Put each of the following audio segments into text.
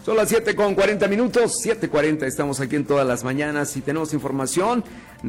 Son las 7:40, 7:40, estamos aquí en todas las mañanas y tenemos información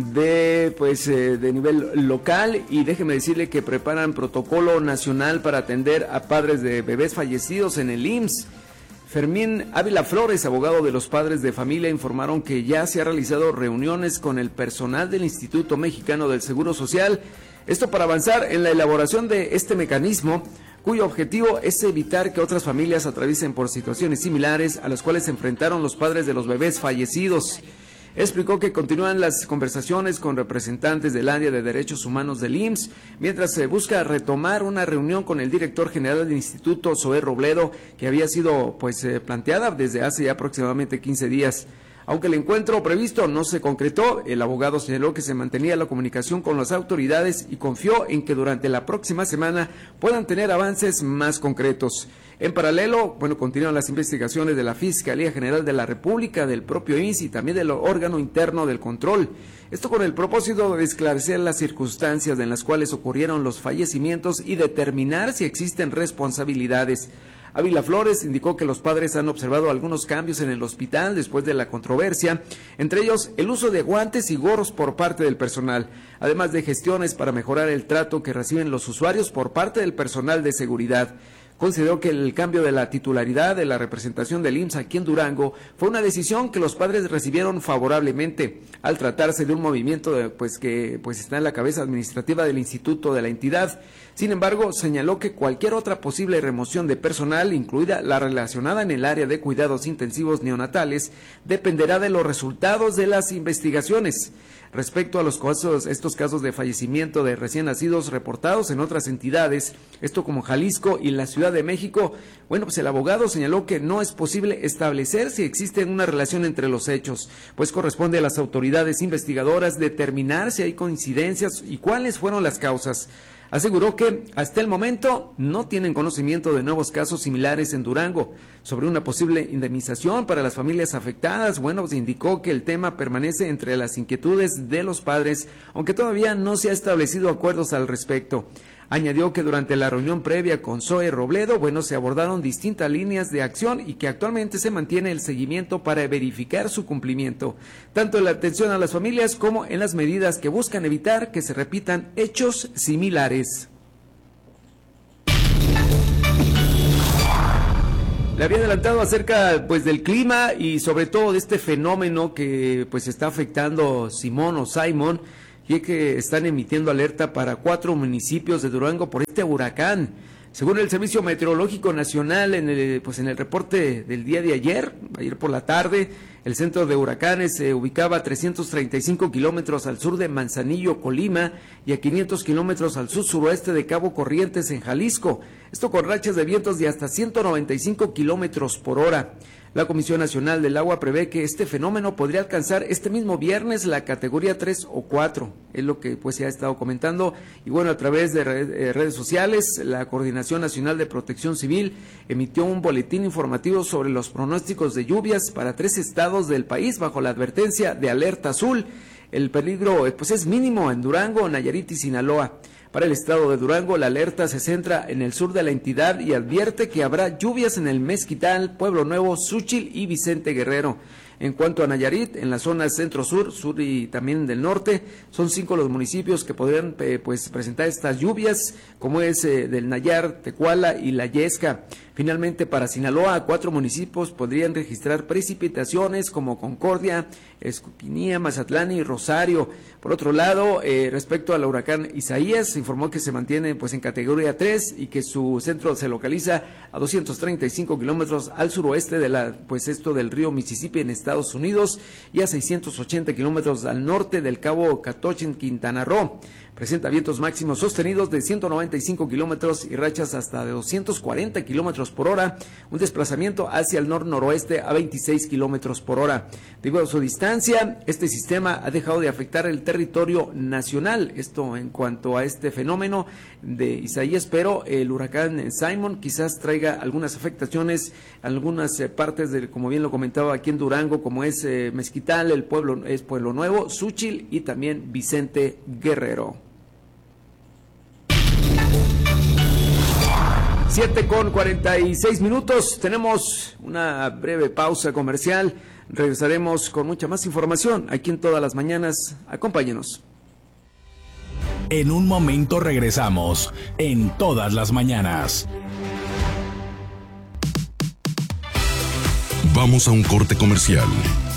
de nivel local, y déjeme decirle que preparan protocolo nacional para atender a padres de bebés fallecidos en el IMSS. Fermín Ávila Flores, abogado de los padres de familia, informaron que ya se ha realizado reuniones con el personal del Instituto Mexicano del Seguro Social, esto para avanzar en la elaboración de este mecanismo, cuyo objetivo es evitar que otras familias atraviesen por situaciones similares a las cuales se enfrentaron los padres de los bebés fallecidos. Explicó que continúan las conversaciones con representantes del área de derechos humanos del IMSS, mientras se busca retomar una reunión con el director general del Instituto, Zoé Robledo, que había sido planteada desde hace ya aproximadamente 15 días. Aunque el encuentro previsto no se concretó, el abogado señaló que se mantenía la comunicación con las autoridades y confió en que durante la próxima semana puedan tener avances más concretos. En paralelo, continúan las investigaciones de la Fiscalía General de la República, del propio IMSS y también del órgano interno del control. Esto con el propósito de esclarecer las circunstancias en las cuales ocurrieron los fallecimientos y determinar si existen responsabilidades. Ávila Flores indicó que los padres han observado algunos cambios en el hospital después de la controversia, entre ellos el uso de guantes y gorros por parte del personal, además de gestiones para mejorar el trato que reciben los usuarios por parte del personal de seguridad. Consideró que el cambio de la titularidad de la representación del IMSS aquí en Durango fue una decisión que los padres recibieron favorablemente, al tratarse de un movimiento que está en la cabeza administrativa del instituto de la entidad. Sin embargo, señaló que cualquier otra posible remoción de personal, incluida la relacionada en el área de cuidados intensivos neonatales, dependerá de los resultados de las investigaciones. Respecto a estos casos de fallecimiento de recién nacidos reportados en otras entidades, esto como Jalisco y la Ciudad de México, el abogado señaló que no es posible establecer si existe una relación entre los hechos, pues corresponde a las autoridades investigadoras determinar si hay coincidencias y cuáles fueron las causas. Aseguró que hasta el momento no tienen conocimiento de nuevos casos similares en Durango. Sobre una posible indemnización para las familias afectadas, indicó que el tema permanece entre las inquietudes de los padres, aunque todavía no se ha establecido acuerdos al respecto. Añadió que durante la reunión previa con Zoé Robledo, se abordaron distintas líneas de acción y que actualmente se mantiene el seguimiento para verificar su cumplimiento, tanto en la atención a las familias como en las medidas que buscan evitar que se repitan hechos similares. Le había adelantado acerca del clima y sobre todo de este fenómeno que está afectando Simón, y es que están emitiendo alerta para 4 municipios de Durango por este huracán. Según el Servicio Meteorológico Nacional, en el reporte del día de ayer por la tarde, el centro de huracanes se ubicaba a 335 kilómetros al sur de Manzanillo, Colima, y a 500 kilómetros al sur-suroeste de Cabo Corrientes, en Jalisco. Esto con rachas de vientos de hasta 195 kilómetros por hora. La Comisión Nacional del Agua prevé que este fenómeno podría alcanzar este mismo viernes la categoría 3 o 4, es lo que se ha estado comentando. Y a través de redes sociales, la Coordinación Nacional de Protección Civil emitió un boletín informativo sobre los pronósticos de lluvias para 3 estados del país bajo la advertencia de alerta azul. El peligro es mínimo en Durango, Nayarit y Sinaloa. Para el estado de Durango, la alerta se centra en el sur de la entidad y advierte que habrá lluvias en el Mezquital, Pueblo Nuevo, Xúchitl y Vicente Guerrero. En cuanto a Nayarit, en las zonas centro-sur, sur y también del norte, son 5 los municipios que podrían presentar estas lluvias, como es del Nayar, Tecuala y La Yesca. Finalmente, para Sinaloa, 4 municipios podrían registrar precipitaciones como Concordia, Escuquinía, Mazatlán y Rosario. Por otro lado, respecto al huracán Isaías, se informó que se mantiene en categoría 3 y que su centro se localiza a 235 kilómetros al suroeste de del río Mississippi en Estados Unidos y a 680 kilómetros al norte del Cabo Catoche en Quintana Roo. Presenta vientos máximos sostenidos de 195 kilómetros y rachas hasta de 240 kilómetros por hora, un desplazamiento hacia el noroeste a 26 kilómetros por hora. Debido a su distancia, este sistema ha dejado de afectar el territorio nacional. Esto en cuanto a este fenómeno de Isaías, pero el huracán Simon quizás traiga algunas afectaciones, algunas partes como bien lo comentaba aquí en Durango, como es Mezquital, Pueblo Nuevo, Xúchitl y también Vicente Guerrero. 7:46. Tenemos una breve pausa comercial. Regresaremos con mucha más información aquí en Todas las Mañanas. Acompáñenos. En un momento regresamos en Todas las Mañanas. Vamos a un corte comercial.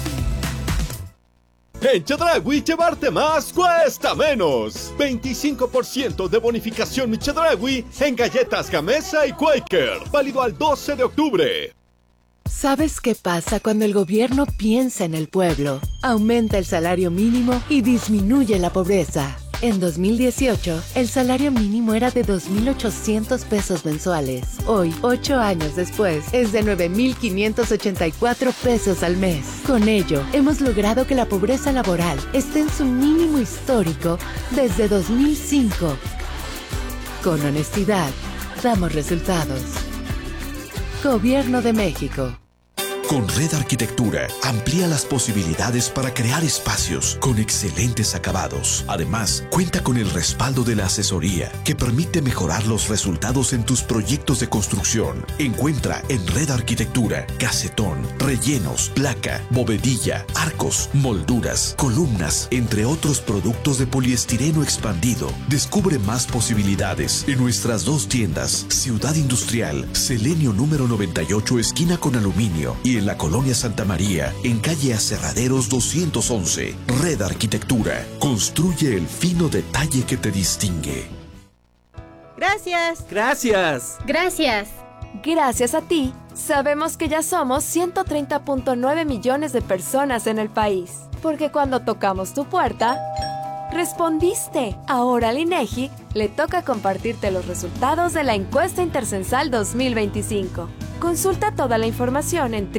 En Chedraui, llevarte más cuesta menos. 25% de bonificación mi Chedraui en galletas Gamesa y Quaker. Válido al 12 de octubre. ¿Sabes qué pasa cuando el gobierno piensa en el pueblo? Aumenta el salario mínimo y disminuye la pobreza. En 2018, el salario mínimo era de 2,800 pesos mensuales. Hoy, 8 años después, es de 9,584 pesos al mes. Con ello, hemos logrado que la pobreza laboral esté en su mínimo histórico desde 2005. Con honestidad, damos resultados. Gobierno de México. Con Red Arquitectura, amplía las posibilidades para crear espacios con excelentes acabados. Además, cuenta con el respaldo de la asesoría que permite mejorar los resultados en tus proyectos de construcción. Encuentra en Red Arquitectura casetón, rellenos, placa, bovedilla, arcos, molduras, columnas, entre otros productos de poliestireno expandido. Descubre más posibilidades en nuestras 2 tiendas, Ciudad Industrial, Selenio número 98, esquina con aluminio, y en la Colonia Santa María, en calle Aserraderos 211. Red Arquitectura. Construye el fino detalle que te distingue. Gracias. Gracias. Gracias. Gracias a ti, sabemos que ya somos 130.9 millones de personas en el país. Porque cuando tocamos tu puerta, respondiste. Ahora al INEGI le toca compartirte los resultados de la encuesta intercensal 2025. Consulta toda la información en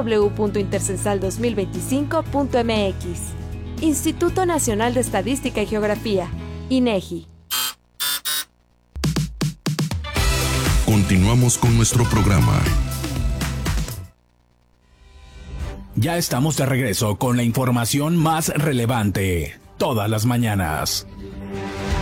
www.intercensal2025.mx. Instituto Nacional de Estadística y Geografía, INEGI. Continuamos con nuestro programa. Ya estamos de regreso con la información más relevante. Todas las mañanas.